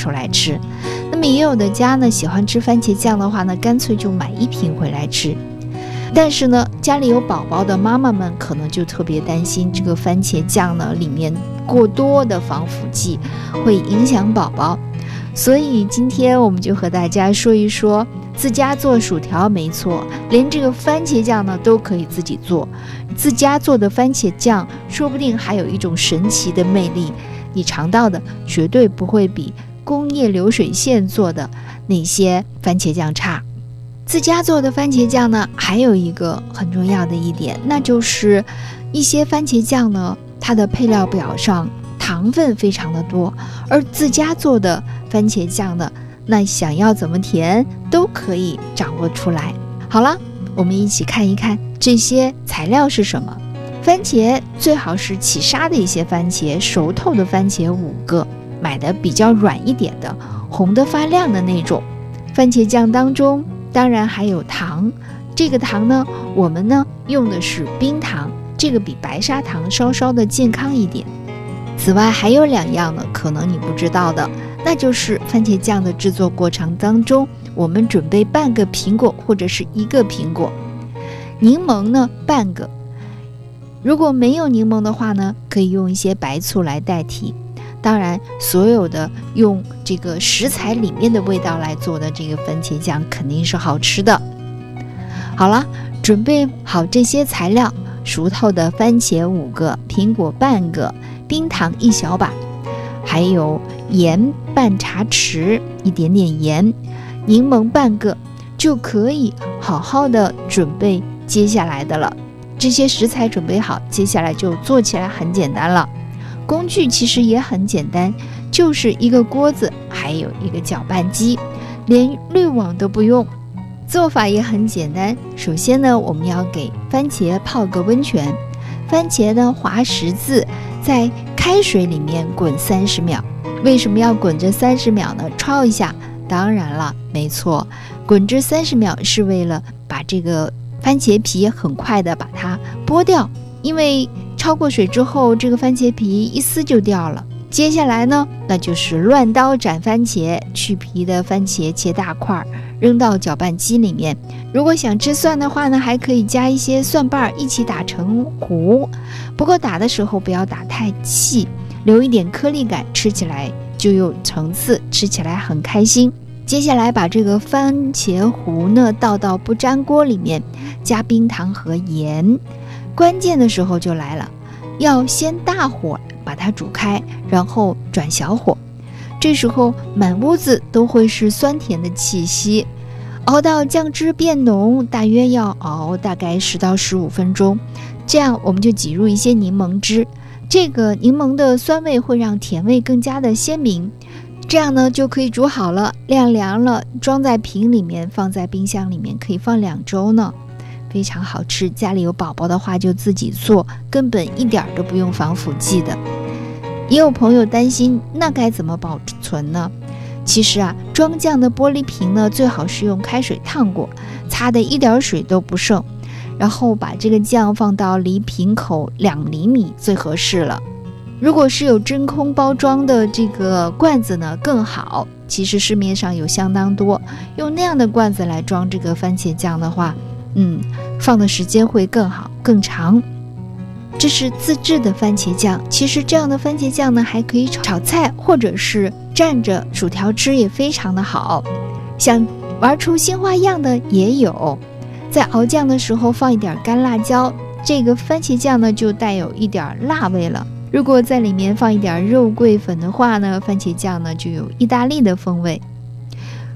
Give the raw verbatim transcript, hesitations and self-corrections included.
出来吃。那么也有的家呢喜欢吃番茄酱的话呢，干脆就买一瓶回来吃。但是呢，家里有宝宝的妈妈们可能就特别担心这个番茄酱呢里面过多的防腐剂会影响宝宝，所以今天我们就和大家说一说，自家做薯条没错，连这个番茄酱呢都可以自己做。自家做的番茄酱说不定还有一种神奇的魅力，你尝到的绝对不会比工业流水线做的那些番茄酱差。自家做的番茄酱呢，还有一个很重要的一点，那就是一些番茄酱呢，它的配料表上糖分非常的多，而自家做的番茄酱呢，那想要怎么甜都可以掌握出来。好了，我们一起看一看这些材料是什么。番茄最好是起沙的一些番茄，熟透的番茄五个，买的比较软一点的，红的发亮的那种。番茄酱当中当然还有糖，这个糖呢，我们呢用的是冰糖，这个比白砂糖稍稍的健康一点。此外还有两样呢，可能你不知道的，那就是番茄酱的制作过程当中，我们准备半个苹果或者是一个苹果，柠檬呢半个，如果没有柠檬的话呢，可以用一些白醋来代替。当然所有的用这个食材里面的味道来做的这个番茄酱肯定是好吃的。好了，准备好这些材料，熟透的番茄五个，苹果半个，冰糖一小把，还有盐半茶匙，一点点盐，柠檬半个，就可以好好的准备接下来的了。这些食材准备好，接下来就做起来很简单了。工具其实也很简单，就是一个锅子，还有一个搅拌机，连滤网都不用。做法也很简单，首先呢，我们要给番茄泡个温泉，番茄呢划十字，在开水里面滚三十秒。为什么要滚这三十秒呢？焯一下。当然了，没错，滚这三十秒是为了把这个番茄皮很快的把它剥掉，因为焯过水之后，这个番茄皮一撕就掉了。接下来呢，那就是乱刀斩番茄，去皮的番茄切大块，扔到搅拌机里面。如果想吃蒜的话呢，还可以加一些蒜瓣一起打成糊，不过打的时候不要打太细，留一点颗粒感，吃起来就有层次，吃起来很开心。接下来把这个番茄糊呢倒到不粘锅里面，加冰糖和盐。关键的时候就来了，要先大火把它煮开，然后转小火，这时候满屋子都会是酸甜的气息。熬到酱汁变浓，大约要熬大概十到十五分钟，这样我们就挤入一些柠檬汁，这个柠檬的酸味会让甜味更加的鲜明。这样呢就可以煮好了，晾凉了，装在瓶里面，放在冰箱里面，可以放两周呢，非常好吃。家里有宝宝的话就自己做，根本一点都不用防腐剂的。也有朋友担心，那该怎么保存呢？其实啊，装酱的玻璃瓶呢，最好是用开水烫过，擦的一点水都不剩，然后把这个酱放到离瓶口两厘米最合适了。如果是有真空包装的这个罐子呢更好，其实市面上有相当多，用那样的罐子来装这个番茄酱的话，嗯，放的时间会更好更长。这是自制的番茄酱，其实这样的番茄酱呢还可以炒菜，或者是蘸着薯条吃也非常的好。想玩出新花样的也有，在熬酱的时候放一点干辣椒，这个番茄酱呢就带有一点辣味了。如果在里面放一点肉桂粉的话呢，番茄酱呢就有意大利的风味。